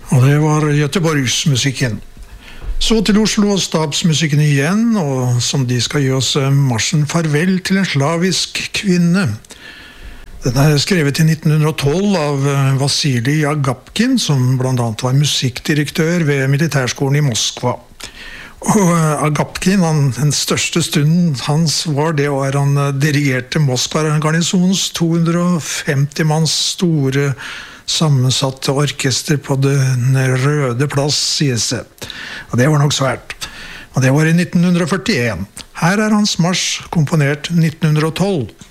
Og det var Göteborgsmusikken. Så til Oslo og stabsmusikken igjen, og som de skal gi oss marsjen Farvel til en slavisk kvinne. Den er skrevet i 1912 av Vasilij Agapkin, som blant annet var musikkdirektør ved militærskolen i Moskva. Og Agapkin, den største stunden hans var det år han dirigerte Moskva-garnisonens 250 manns store sammensatte orkester på Den røde plass, sies det. Og det var nok svært. Og det var i 1941. Her er hans marsj komponert 1912.